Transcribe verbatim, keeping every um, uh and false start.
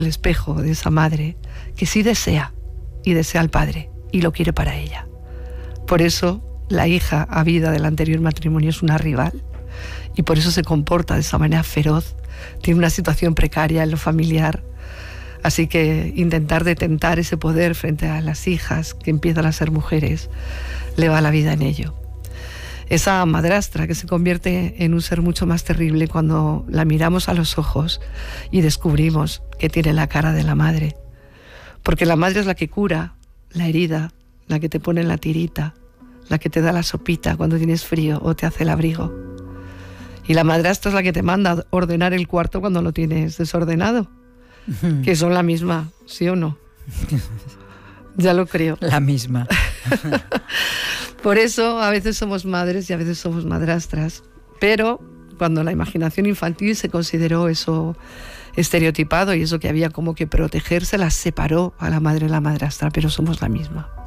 el espejo de esa madre que sí desea, y desea al padre, y lo quiere para ella. Por eso la hija habida del anterior matrimonio es una rival, y por eso se comporta de esa manera feroz, tiene una situación precaria en lo familiar. Así que intentar detentar ese poder frente a las hijas que empiezan a ser mujeres, le va la vida en ello. Esa madrastra que se convierte en un ser mucho más terrible cuando la miramos a los ojos y descubrimos que tiene la cara de la madre. Porque la madre es la que cura la herida, la que te pone la tirita, la que te da la sopita cuando tienes frío o te hace el abrigo. Y la madrastra es la que te manda a ordenar el cuarto cuando lo tienes desordenado. Que son la misma, ¿sí o no? Ya lo creo. La misma. Por eso a veces somos madres y a veces somos madrastras. Pero cuando la imaginación infantil se consideró eso estereotipado y eso que había como que protegerse, las separó a la madre y la madrastra, pero somos la misma.